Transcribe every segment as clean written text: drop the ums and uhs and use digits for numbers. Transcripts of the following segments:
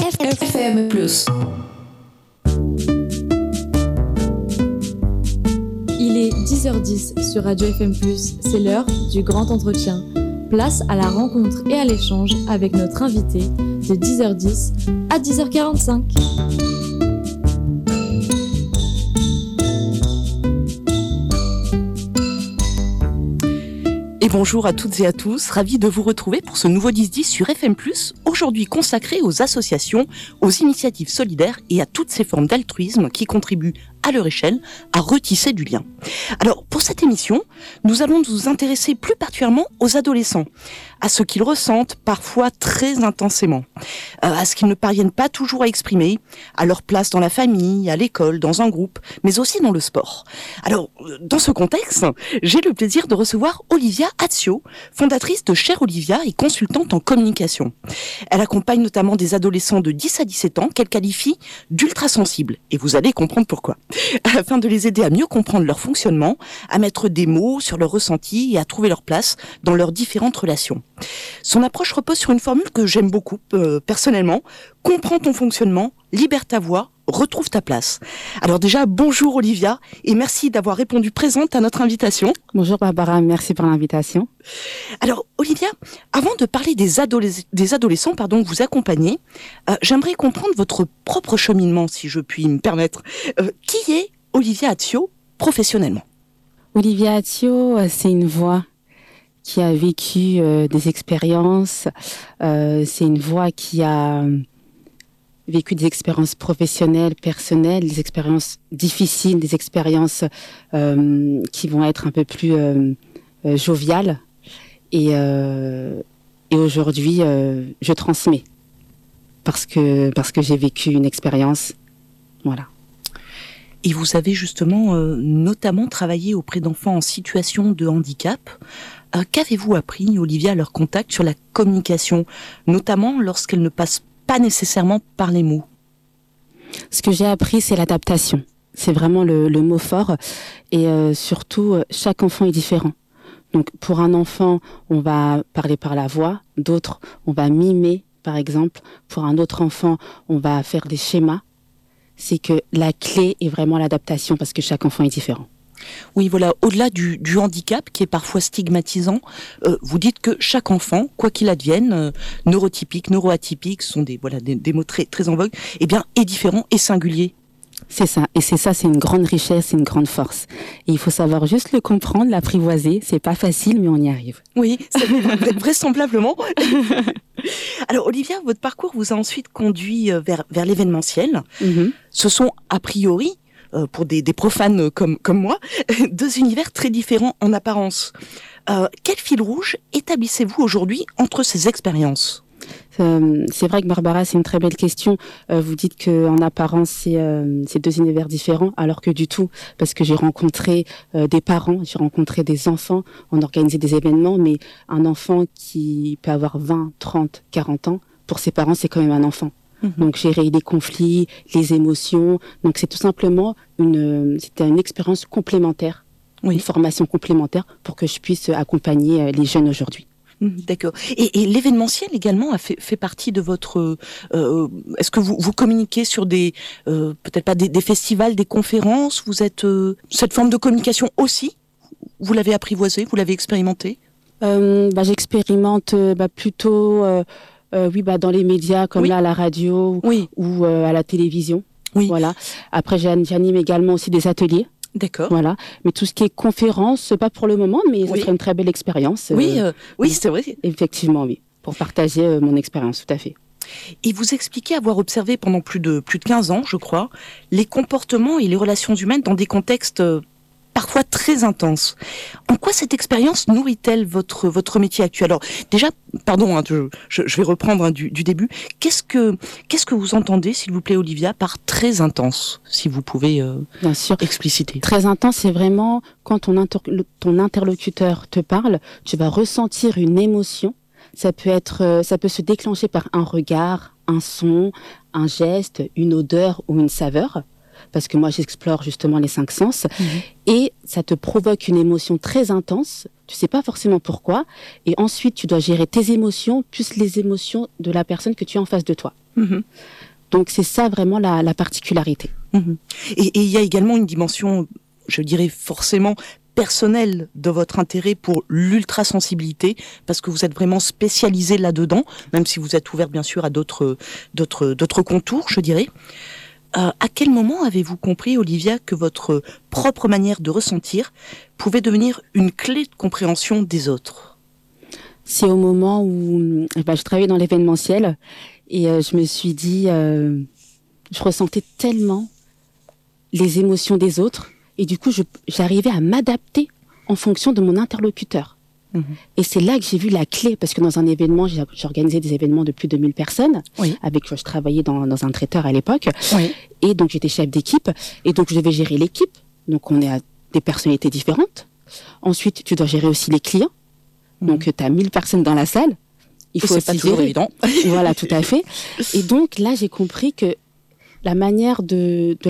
FM+. Il est 10h10 sur Radio FM+, c'est l'heure du grand entretien. Place à la rencontre et à l'échange avec notre invité de 10h10 à 10h45. Et bonjour à toutes et à tous, ravi de vous retrouver pour ce nouveau 10-10 sur FM+, aujourd'hui consacré aux associations, aux initiatives solidaires et à toutes ces formes d'altruisme qui contribuent à leur échelle à retisser du lien. Alors pour cette émission, nous allons nous intéresser plus particulièrement aux adolescents, à ce qu'ils ressentent parfois très intensément, à ce qu'ils ne parviennent pas toujours à exprimer, à leur place dans la famille, à l'école, dans un groupe, mais aussi dans le sport. Alors dans ce contexte, j'ai le plaisir de recevoir Olivia Azio, fondatrice de Chère Olivia et consultante en communication. Elle accompagne notamment des adolescents de 10 à 17 ans qu'elle qualifie d'ultra-sensibles, et vous allez comprendre pourquoi. Afin de les aider à mieux comprendre leur fonctionnement, à mettre des mots sur leurs ressentis et à trouver leur place dans leurs différentes relations. Son approche repose sur une formule que j'aime beaucoup, personnellement. Comprends ton fonctionnement, libère ta voix, retrouve ta place. Alors déjà, bonjour Olivia, et merci d'avoir répondu présente à notre invitation. Bonjour Barbara, merci pour l'invitation. Alors Olivia, avant de parler des adolescents que vous accompagnez, j'aimerais comprendre votre propre cheminement, si je puis me permettre. Qui est Olivia Azio professionnellement ? Olivia Azio, c'est une voix qui a vécu des expériences, c'est une voix qui a vécu des expériences professionnelles, personnelles, des expériences difficiles, des expériences qui vont être un peu plus joviales. Et aujourd'hui, je transmets parce que j'ai vécu une expérience. Voilà. Et vous avez justement notamment travaillé auprès d'enfants en situation de handicap. Qu'avez-vous appris, Olivia, à leur contact sur la communication, notamment lorsqu'elle ne passe pas nécessairement par les mots ? Ce que j'ai appris, c'est l'adaptation. C'est vraiment le mot fort. Et surtout, chaque enfant est différent. Donc, pour un enfant, on va parler par la voix. D'autres, on va mimer, par exemple. Pour un autre enfant, on va faire des schémas. C'est que la clé est vraiment l'adaptation parce que chaque enfant est différent. Oui, voilà, au-delà du handicap qui est parfois stigmatisant, vous dites que chaque enfant, quoi qu'il advienne, neurotypique, neuroatypique, ce sont des mots très, très en vogue, eh bien, est différent et singulier. C'est ça, et c'est une grande richesse, c'est une grande force. Et il faut savoir juste le comprendre, l'apprivoiser, c'est pas facile, mais on y arrive. Oui, vraisemblablement. Alors Olivia, votre parcours vous a ensuite conduit vers l'événementiel. Mm-hmm. Ce sont a priori, pour des profanes comme moi, deux univers très différents en apparence. Quel fil rouge établissez-vous aujourd'hui entre ces expériences ? C'est vrai que Barbara, c'est une très belle question. Vous dites qu'en apparence, c'est deux univers différents, alors que du tout, parce que j'ai rencontré des parents, j'ai rencontré des enfants, on organisait des événements, mais un enfant qui peut avoir 20, 30, 40 ans, pour ses parents, c'est quand même un enfant. Donc gérer les conflits, les émotions. Donc c'est tout simplement c'était une expérience complémentaire, oui. Une formation complémentaire pour que je puisse accompagner les jeunes aujourd'hui. D'accord. Et l'événementiel également a fait partie de votre. Est-ce que vous communiquez sur peut-être pas des festivals, des conférences ? Vous êtes cette forme de communication aussi ? Vous l'avez apprivoisée, vous l'avez expérimentée ? J'expérimente plutôt. Dans les médias comme oui. Là à la radio oui. Ou à la télévision. Oui. Voilà. Après, j'anime également aussi des ateliers. D'accord. Voilà. Mais tout ce qui est conférence, pas pour le moment, mais ce serait une très belle expérience. Oui, c'est vrai. Effectivement, oui. Pour partager mon expérience, tout à fait. Et vous expliquez avoir observé pendant plus de 15 ans, je crois, les comportements et les relations humaines dans des contextes parfois très intense. En quoi cette expérience nourrit-elle votre métier actuel ? Alors déjà, pardon, je vais reprendre du début. Qu'est-ce que vous entendez, s'il vous plaît, Olivia, par très intense, si vous pouvez Bien sûr. Expliciter. Très intense, c'est vraiment quand ton interlocuteur te parle, tu vas ressentir une émotion. Ça peut se déclencher par un regard, un son, un geste, une odeur ou une saveur. parce que moi j'explore justement les 5 sens, et ça te provoque une émotion très intense, tu sais pas forcément pourquoi, et ensuite tu dois gérer tes émotions plus les émotions de la personne que tu as en face de toi. Donc c'est ça vraiment la particularité. Et il y a également une dimension, je dirais forcément personnelle de votre intérêt pour l'ultrasensibilité, parce que vous êtes vraiment spécialisé là-dedans, même si vous êtes ouvert bien sûr à d'autres contours, je dirais. À quel moment avez-vous compris, Olivia, que votre propre manière de ressentir pouvait devenir une clé de compréhension des autres? C'est au moment où je travaillais dans l'événementiel et je me suis dit, je ressentais tellement les émotions des autres et du coup j'arrivais à m'adapter en fonction de mon interlocuteur. Et c'est là que j'ai vu la clé, parce que dans un événement, j'organisais des événements de plus de 1000 personnes, je travaillais dans un traiteur à l'époque, et donc j'étais chef d'équipe, et donc je devais gérer l'équipe, donc on est à des personnalités différentes. Ensuite, tu dois gérer aussi les clients, donc tu as 1000 personnes dans la salle, il faut aussi pas toujours évident. Voilà, tout à fait. Et donc là, j'ai compris que la manière que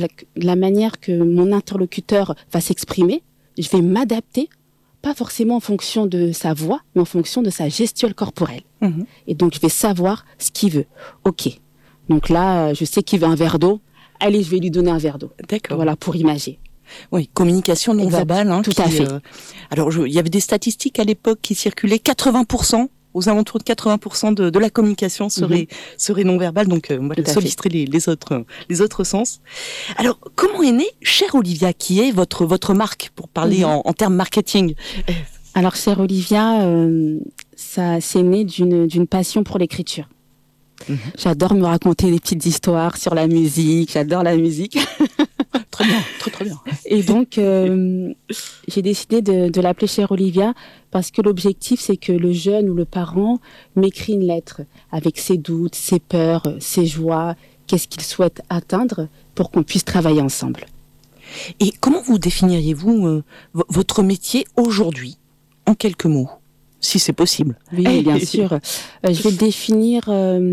mon interlocuteur va s'exprimer, je vais m'adapter, pas forcément en fonction de sa voix, mais en fonction de sa gestuelle corporelle. Et donc, je vais savoir ce qu'il veut. OK. Donc là, je sais qu'il veut un verre d'eau. Allez, je vais lui donner un verre d'eau. D'accord. Voilà, pour imager. Oui, communication non verbale. Tout à fait. Alors, il y avait des statistiques à l'époque qui circulaient, 80%, aux alentours de 80% de la communication serait non verbale, donc voilà, solliciter les autres sens. Alors, comment est née Chère Olivia, qui est votre marque, pour parler en termes marketing? Alors, Chère Olivia, ça c'est né d'une passion pour l'écriture. J'adore me raconter des petites histoires sur la musique, j'adore la musique. Très bien, très bien. Et donc, j'ai décidé de l'appeler Chère Olivia parce que l'objectif, c'est que le jeune ou le parent m'écrit une lettre avec ses doutes, ses peurs, ses joies, qu'est-ce qu'il souhaite atteindre pour qu'on puisse travailler ensemble. Et comment vous définiriez-vous votre métier aujourd'hui, en quelques mots, si c'est possible? Oui, bien sûr. Je vais le définir,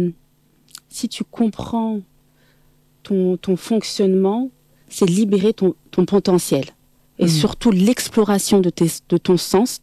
si tu comprends ton fonctionnement, c'est libérer ton potentiel. Et surtout, l'exploration de tes sens,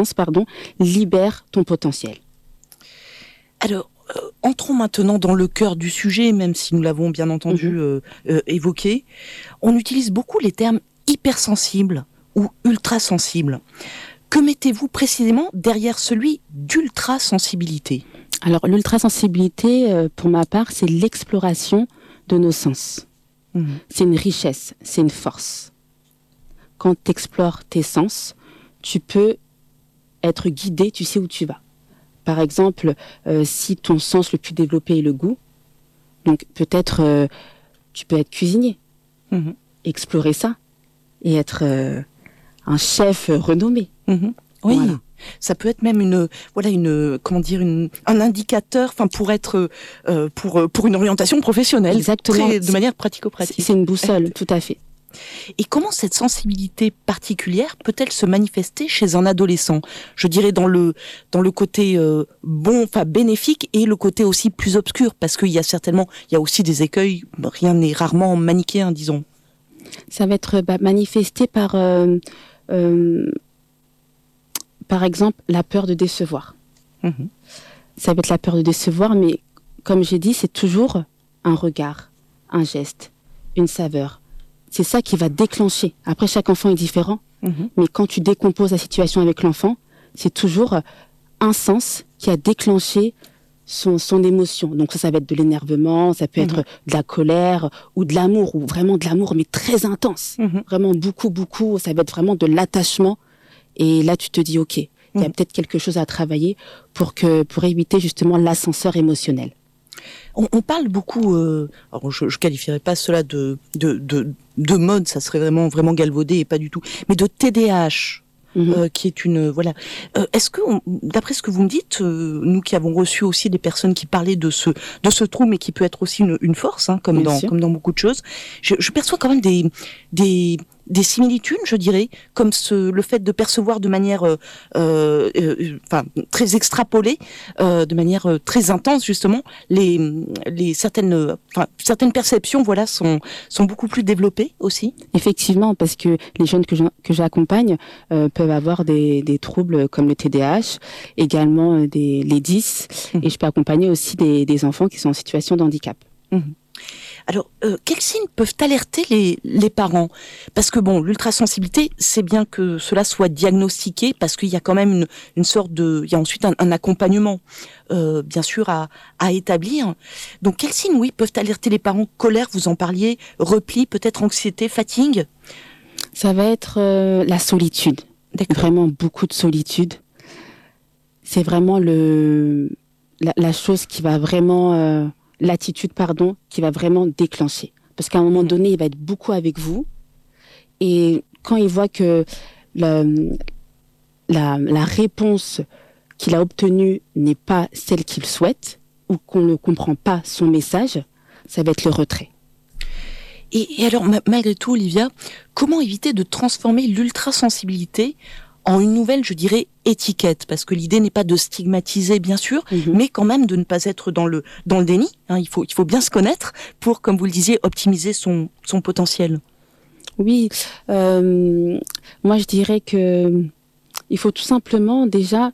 libère ton potentiel. Alors, entrons maintenant dans le cœur du sujet, même si nous l'avons bien entendu évoqué. On utilise beaucoup les termes hypersensible ou ultrasensible. Que mettez-vous précisément derrière celui d'ultrasensibilité? Alors, l'ultrasensibilité, pour ma part, c'est l'exploration de nos sens. C'est une richesse, c'est une force. Quand tu explores tes sens, tu peux être guidé, tu sais où tu vas. Par exemple, si ton sens le plus développé est le goût, donc peut-être tu peux être cuisinier, explorer ça et être un chef renommé. Oui. Voilà. Ça peut être même un indicateur, pour être pour une orientation professionnelle. Exactement. De manière pratico-pratique. C'est une boussole, tout à fait. Et comment cette sensibilité particulière peut-elle se manifester chez un adolescent? Je dirais dans le côté bénéfique, et le côté aussi plus obscur, parce qu'il y a aussi des écueils. Rien n'est rarement manichéen, disons. Ça va être manifesté par exemple, la peur de décevoir. Ça va être la peur de décevoir, mais comme j'ai dit, c'est toujours un regard, un geste, une saveur. C'est ça qui va déclencher. Après, chaque enfant est différent, mais quand tu décomposes la situation avec l'enfant, c'est toujours un sens qui a déclenché son émotion. Donc ça va être de l'énervement, ça peut être de la colère ou de l'amour, ou vraiment de l'amour, mais très intense. Vraiment beaucoup, ça va être vraiment de l'attachement. Et là, tu te dis, OK, il y a peut-être quelque chose à travailler pour éviter justement l'ascenseur émotionnel. On parle beaucoup, alors je qualifierais pas cela de mode, ça serait vraiment galvaudé et pas du tout, mais de TDAH. Qui est est-ce que, d'après ce que vous me dites, nous qui avons reçu aussi des personnes qui parlaient de ce trouble, mais qui peut être aussi une force, comme dans beaucoup de choses, je perçois quand même des des similitudes, je dirais, comme le fait de percevoir de manière très extrapolée, de manière très intense justement, certaines perceptions sont beaucoup plus développées aussi. Effectivement, parce que les jeunes que j'accompagne peuvent avoir des troubles comme le TDAH, également les 10, et je peux accompagner aussi des enfants qui sont en situation de handicap. Alors, quels signes peuvent alerter les parents ? Parce que l'ultrasensibilité, c'est bien que cela soit diagnostiqué, parce qu'il y a quand même il y a ensuite un accompagnement, bien sûr, à établir. Donc, quels signes, peuvent alerter les parents ? Colère, vous en parliez, repli, peut-être anxiété, fatigue ? Ça va être la solitude. Vraiment beaucoup de solitude. C'est vraiment la chose qui va vraiment... l'attitude, qui va vraiment déclencher. Parce qu'à un moment donné, il va être beaucoup avec vous. Et quand il voit que la réponse qu'il a obtenue n'est pas celle qu'il souhaite, ou qu'on ne comprend pas son message, ça va être le retrait. Et alors, malgré tout, Olivia, comment éviter de transformer l'ultrasensibilité en une nouvelle, je dirais, étiquette, parce que l'idée n'est pas de stigmatiser, bien sûr, mais quand même de ne pas être dans le déni. Il faut bien se connaître pour, comme vous le disiez, optimiser son potentiel. Oui, moi je dirais que il faut tout simplement déjà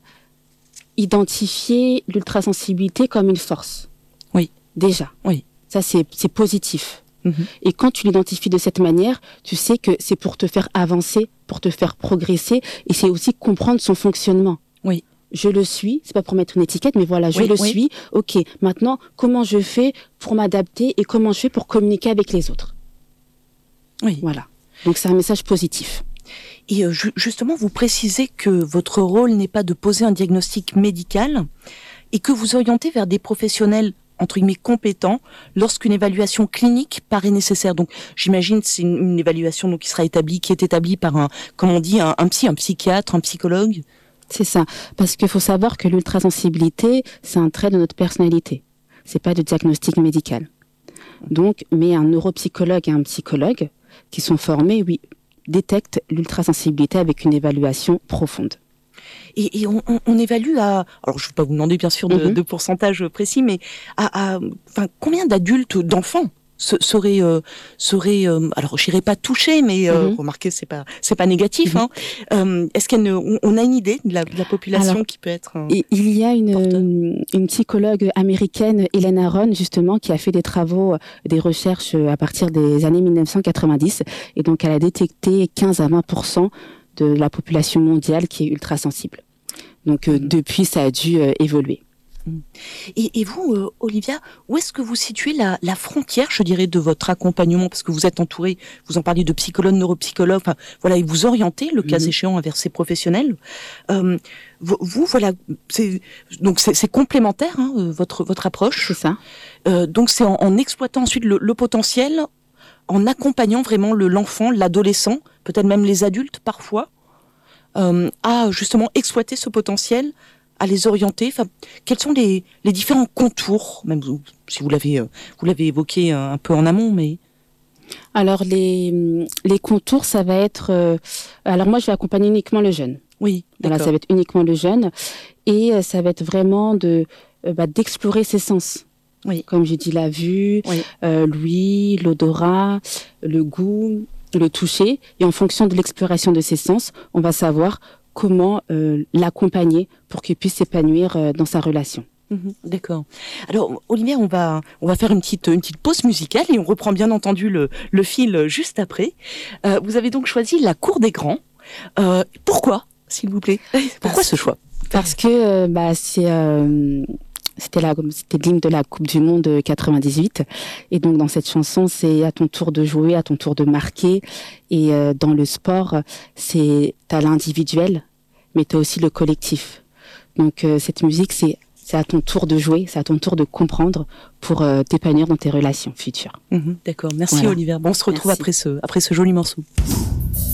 identifier l'ultrasensibilité comme une force. Oui. Déjà. Oui. Ça c'est positif. Et quand tu l'identifies de cette manière, tu sais que c'est pour te faire avancer, pour te faire progresser, et c'est aussi comprendre son fonctionnement. Oui. Je le suis, c'est pas pour mettre une étiquette, mais voilà, je le suis. Ok, maintenant, comment je fais pour m'adapter et comment je fais pour communiquer avec les autres. Oui. Voilà. Donc c'est un message positif. Et justement, vous précisez que votre rôle n'est pas de poser un diagnostic médical et que vous orientez vers des professionnels entre guillemets compétents lorsqu'une évaluation clinique paraît nécessaire. Donc j'imagine c'est une évaluation qui est établie par un psychiatre, un psychologue. C'est ça, parce qu'il faut savoir que l'ultrasensibilité, c'est un trait de notre personnalité. C'est pas de diagnostic médical. Donc, mais un neuropsychologue et un psychologue qui sont formés, détectent l'ultrasensibilité avec une évaluation profonde. Et on évalue alors je ne vais pas vous demander bien sûr de pourcentage précis, mais combien d'adultes, d'enfants seraient alors je n'irai pas toucher, mais remarquez c'est pas négatif. Est-ce qu'on a une idée de la population qui peut être il y a une psychologue américaine, Helen Aron, justement, qui a fait des travaux, des recherches à partir des années 1990, et donc elle a détecté 15 à 20% de la population mondiale qui est ultra-sensible. Donc depuis, ça a dû évoluer. Et vous, Olivia, où est-ce que vous situez la frontière, je dirais, de votre accompagnement ? Parce que vous êtes entourée, vous en parliez de psychologues, neuropsychologues, et vous orientez, le cas échéant, vers ces professionnels. Vous, c'est complémentaire, votre approche. C'est ça. Donc c'est en exploitant ensuite le potentiel, en accompagnant vraiment l'enfant, l'adolescent, peut-être même les adultes parfois, à justement exploiter ce potentiel, à les orienter. Quels sont les différents contours, même si vous l'avez évoqué un peu en amont, mais... Alors les contours, ça va être... alors moi, je vais accompagner uniquement le jeune. Oui, d'accord. Voilà, ça va être uniquement le jeune, et ça va être vraiment d'explorer ses sens. Oui. Comme j'ai dit, la vue, l'ouïe, l'odorat, le goût, le toucher. Et en fonction de l'exploration de ces sens, on va savoir comment l'accompagner pour qu'il puisse s'épanouir dans sa relation. D'accord. Alors, Olivia, on va faire une petite pause musicale et on reprend bien entendu le fil juste après. Vous avez donc choisi La Cour des Grands. Pourquoi, s'il vous plaît ? Pourquoi ce choix ? Parce que c'était l'hymne de la Coupe du Monde 98. Et donc, dans cette chanson, c'est à ton tour de jouer, à ton tour de marquer. Et dans le sport, t'as l'individuel, mais t'as aussi le collectif. Donc, cette musique, c'est à ton tour de jouer, c'est à ton tour de comprendre pour t'épanouir dans tes relations futures. D'accord. Merci, voilà. Olivier. On se retrouve après ce joli morceau.